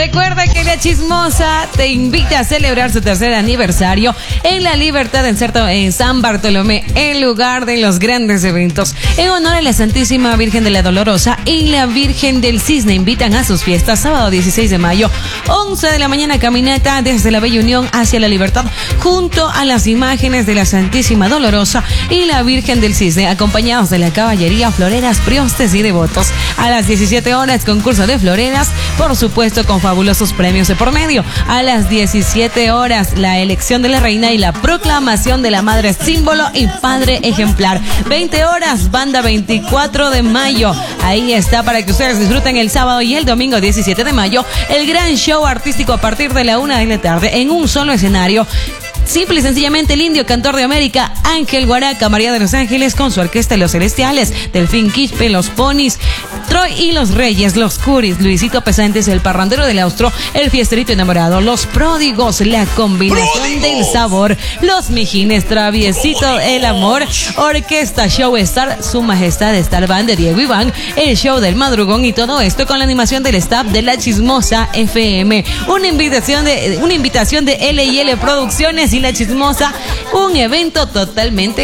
Recuerda que La Chismosa te invita a celebrar su tercer aniversario en La Libertad en San Bartolomé, el lugar de los grandes eventos. En honor a la Santísima Virgen de la Dolorosa y la Virgen del Cisne, invitan a sus fiestas sábado 16 de mayo, 11 de la mañana, caminata desde la Bella Unión hacia La Libertad, junto a las imágenes de la Santísima Dolorosa y la Virgen del Cisne, acompañados de la caballería, floreras, priostes y devotos. A las 17 horas, concurso de floreras, por supuesto con fabulosos premios de por medio. A las 17 horas, la elección de la reina y la proclamación de la madre símbolo y padre ejemplar. 20 horas, banda 24 de mayo. Ahí está para que ustedes disfruten el sábado y el domingo 17 de mayo el gran show artístico a partir de la 1 de la tarde en un solo escenario. Simple y sencillamente el indio cantor de América, Ángel Guaraca, María de los Ángeles con su orquesta Los Celestiales, Delfín Quispe, Los Ponis, Troy y los Reyes, Los Curis, Luisito Pesantes, El Parrandero del Austro, El Fiesterito Enamorado, Los Pródigos, La Combinación del Sabor, Los Mijines, Traviesito el Amor, Orquesta Show Star, Su Majestad Star Band de Diego Iván, El Show del Madrugón, y todo esto con la animación del staff de La Chismosa FM. Una invitación de L&L Producciones y La Chismosa, un evento totalmente